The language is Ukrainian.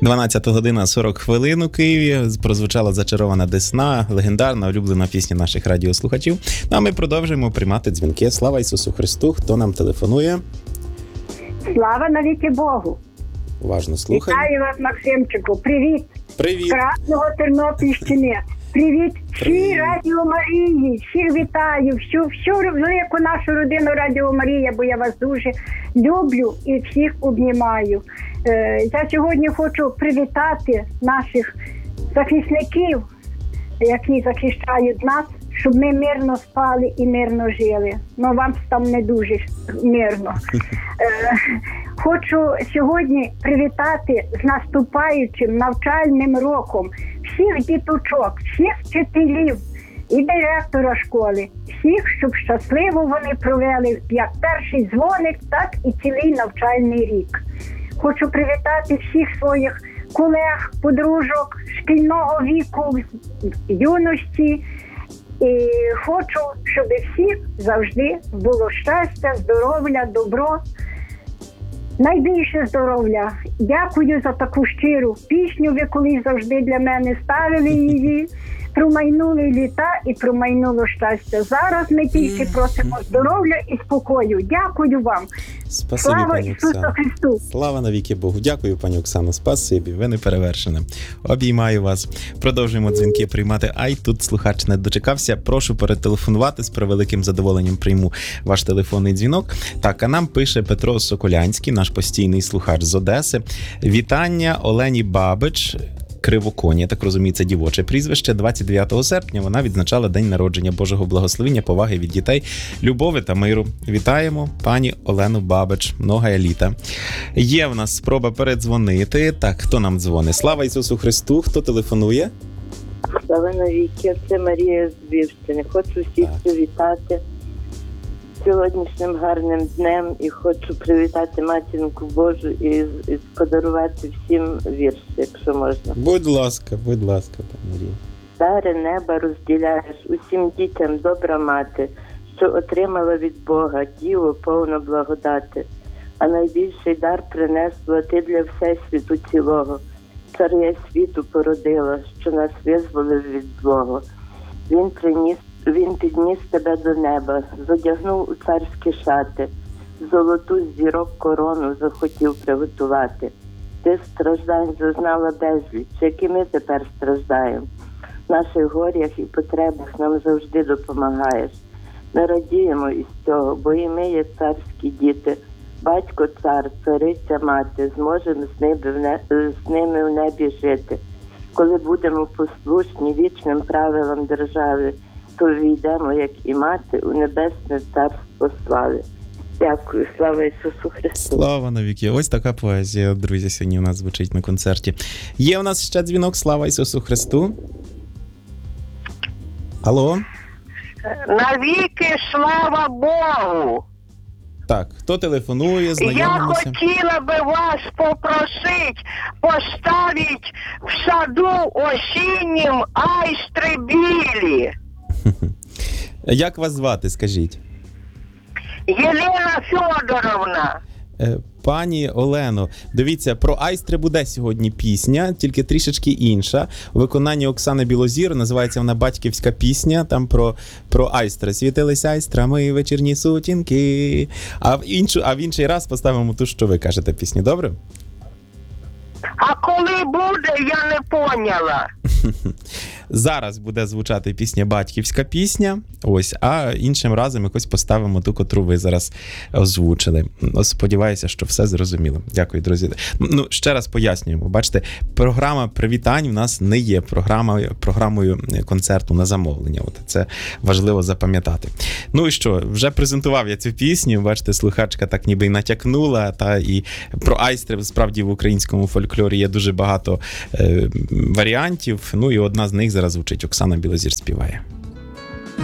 12 година 40 хвилин у Києві. Прозвучала зачарована Десна, легендарна, улюблена пісня наших радіослухачів. Ну, а ми продовжуємо приймати дзвінки. Слава Ісусу Христу! Хто нам телефонує? Слава навіки Богу! Уважно слухаємо. Вітаю вас, Максимчику. Привіт! Привіт! З Красного Тернопільщини. Привіт всій Радіо Марії. Всіх вітаю. Всю велику нашу родину Радіо Марія, бо я вас дуже люблю і всіх обнімаю. Я сьогодні хочу привітати наших захисників, які захищають нас, щоб ми мирно спали і мирно жили. Ну, вам там не дуже мирно. Хочу сьогодні привітати з наступаючим навчальним роком всіх діточок, всіх вчителів і директора школи. Всіх, щоб щасливо вони провели як перший дзвоник, так і цілий навчальний рік. Хочу привітати всіх своїх колег, подружок, шкільного віку, юності. І хочу, щоб всіх завжди було щастя, здоров'я, добро. Найбільше здоров'я. Дякую за таку щиру пісню. Ви колись завжди для мене ставили її. Промайнули літа і промайнуло щастя. Зараз ми тільки просимо здоров'я і спокою. Дякую вам. Спасибі, Слава Ісусу Христу! Слава навіки Богу. Дякую, пані Оксано. Спасибі, ви не перевершені. Обіймаю вас. Продовжуємо дзвінки приймати. Ай, тут слухач не дочекався. Прошу перетелефонувати. З превеликим задоволенням прийму ваш телефонний дзвінок. Так, а нам пише Петро Соколянський, наш постійний слухач з Одеси. Вітання Олені Бабич. Кривоконі, я так розумію, це дівоче прізвище. 29 серпня вона відзначала день народження, Божого благословення, поваги від дітей, любові та миру. Вітаємо пані Олену Бабич. Многая літа. Є в нас спроба передзвонити. Так, хто нам дзвонить? Слава Ісусу Христу. Хто телефонує? Слава навіки. Це Марія з Львівщини. Хочу всіх привітати сьогоднішнім гарним днем і хочу привітати Матінку Божу і подарувати всім вірш, якщо можна. Будь ласка, пані Марія. Дари неба розділяєш усім дітям, добра мати, що отримала від Бога діло повно благодати. А найбільший дар принесла ти для всесвіту цілого. Царя світу породила, що нас визволив від злого. Він підніс тебе до неба, зодягнув у царські шати, золоту з зірок корону захотів приготувати. Ти страждань зазнала безліч, як і ми тепер страждаємо. В наших горях і потребах нам завжди допомагаєш. Ми радіємо із цього, бо і ми є царські діти. Батько цар, цариця мати, зможемо з ними в небі жити. Коли будемо послушні вічним правилам держави, то війдемо, як і мати, у небесне царство слави. Дякую. Слава Ісусу Христу. Слава навіки. Ось така поезія, друзі, сьогодні у нас звучить на концерті. Є у нас ще дзвінок. Слава Ісусу Христу. Алло? Навіки слава Богу! Так, хто телефонує, Я знайомимося? хотіла би вас попросити поставити в саду осіннім айстри білі. Як вас звати, скажіть? Єлена Фьодоровна. Пані Олено, дивіться, про айстри буде сьогодні пісня, тільки трішечки інша. У виконанні Оксани Білозір, називається вона «Батьківська пісня», там про айстри. Світились айстрами вечірні сутінки. А в інший раз поставимо ту, що ви кажете пісню, добре? А коли буде, я не поняла. Зараз буде звучати пісня «Батьківська пісня», ось, а іншим разом якось поставимо ту, котру ви зараз озвучили. Сподіваюся, що все зрозуміло. Дякую, друзі. Ну, ще раз пояснюємо. Бачите, програма привітань у нас не є програмою концерту на замовлення. От це важливо запам'ятати. Ну і що, вже презентував я цю пісню, бачите, слухачка так ніби й натякнула, та і про айстри, справді, в українському фольклорі є дуже багато варіантів, ну і одна з них зараз звучить, Оксана Білозір співає.